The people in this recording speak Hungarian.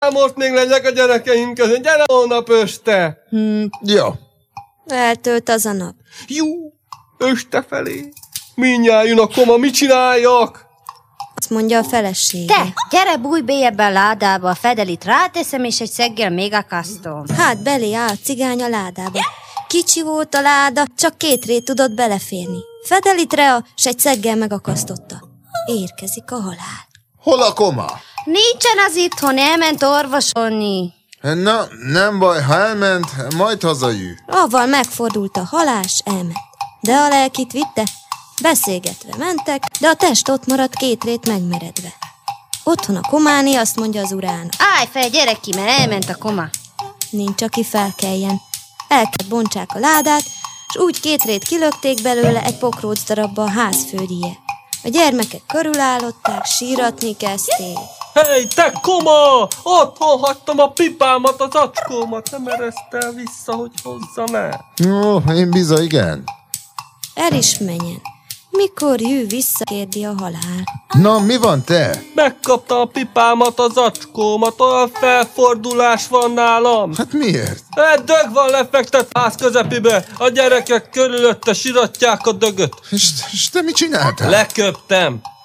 most még legyek a gyerekeim között. Gyere holnap este! Jó. Eltölt az a nap. Jó, este felé. Mindjárt jön a koma, mit csináljak? Azt mondja a felesége. Te, gyere, bújj bélyebbe a ládába, a fedelit ráteszem, és egy szeggel még akasztom. Hát belé áll a cigány a ládába. Kicsi volt a láda, csak 2 rét tudott beleférni. Fedelitre s egy szeggel megakasztotta. Érkezik a halál. Hol a koma? Nincsen az itthon, elment orvosolni. Na, nem baj, ha elment, majd hazajöjj. Avval megfordult a halás, elment. De a lelkit vitte. Beszélgetve mentek, de a test ott maradt 2 rét megmeredve. Otthon a kománi azt mondja az urának. Állj fel, gyere ki, mert elment a koma. Nincs, aki felkeljen. El kell bontsák a ládát, s úgy 2 rét kilökték belőle egy pokróc darabba a házfődije. A gyermekek körülállották, síratni kezdték. Hey, te koma! Otthon hagytam a pipámat, az acskómat. Nem eresztel vissza, hogy hozzam el. Ó, én bizony, igen. El is menjen. Mikor jő vissza, kérdi a halál. Na, mi van te? Megkaptam a pipámat, az acskómat, olyan felfordulás van nálam. Hát miért? Egy dög van lefektet ház közepébe, a gyerekek körülötte siratják a dögöt. És te mit csináltál? Leköptem.